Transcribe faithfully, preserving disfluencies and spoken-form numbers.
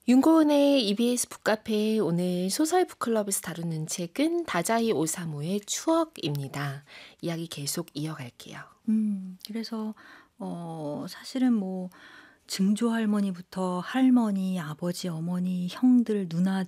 윤고은의 이비에스 북카페 오늘 소설 북클럽에서 다루는 책은 다자이 오사무의 추억입니다. 이야기 계속 이어갈게요. 음 그래서 어 사실은 뭐 증조 할머니부터 할머니, 아버지, 어머니, 형들, 누나